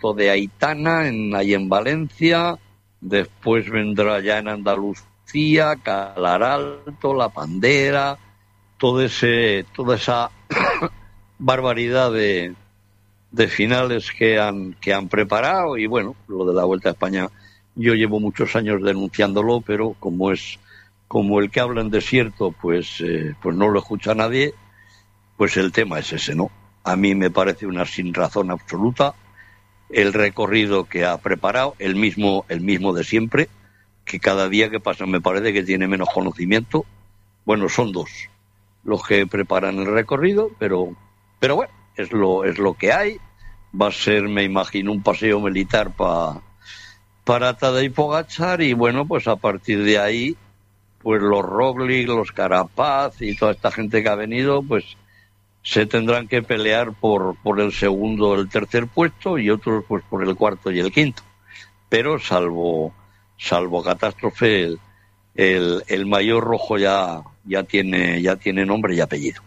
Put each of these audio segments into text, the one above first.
agosto de Aitana, ahí en Valencia. Después vendrá ya en Andalucía, Calar Alto, La Pandera, toda esa barbaridad de finales que han preparado. Y bueno, lo de la Vuelta a España, yo llevo muchos años denunciándolo, pero como el que habla en desierto, pues no lo escucha nadie, pues el tema es ese, ¿no? A mí me parece una sinrazón absoluta el recorrido que ha preparado, el mismo de siempre, que cada día que pasa me parece que tiene menos conocimiento. Bueno, son dos los que preparan el recorrido, pero bueno, es lo que hay. Va a ser, me imagino, un paseo militar para Tadej Pogačar, y bueno, pues a partir de ahí, pues los Roglic, los Carapaz y toda esta gente que ha venido, pues se tendrán que pelear por el segundo o el tercer puesto, y otros pues por el cuarto y el quinto. Pero salvo catástrofe, el maillot rojo ya tiene nombre y apellido.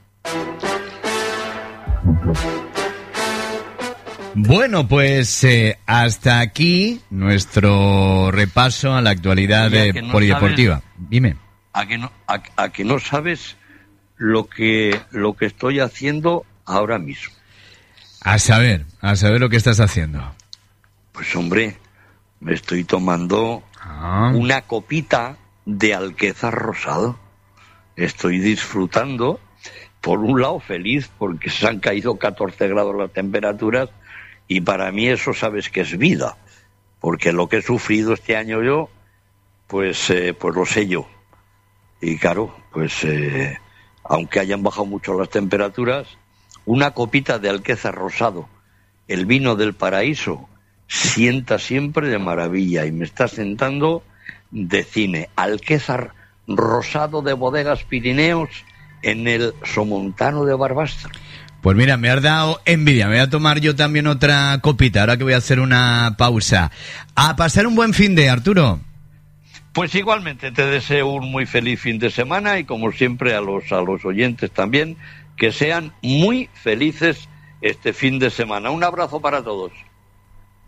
Bueno, pues hasta aquí nuestro repaso a la actualidad polideportiva. Dime. ¿A que no sabes lo que estoy haciendo ahora mismo? A saber lo que estás haciendo. Pues hombre, me estoy tomando una copita de Alquézar rosado. Estoy disfrutando, por un lado feliz, porque se han caído 14 grados las temperaturas, y para mí eso sabes que es vida, porque lo que he sufrido este año yo, pues lo sé yo. Y claro, pues aunque hayan bajado mucho las temperaturas, una copita de Alquézar rosado, el vino del paraíso, sienta siempre de maravilla, y me está sentando de cine. Alquézar rosado de Bodegas Pirineos, en el Somontano de Barbastro. Pues mira, me has dado envidia. Me voy a tomar yo también otra copita, ahora que voy a hacer una pausa. A pasar un buen fin de, Arturo. Pues igualmente te deseo un muy feliz fin de semana, y como siempre a los oyentes también, que sean muy felices este fin de semana. Un abrazo para todos.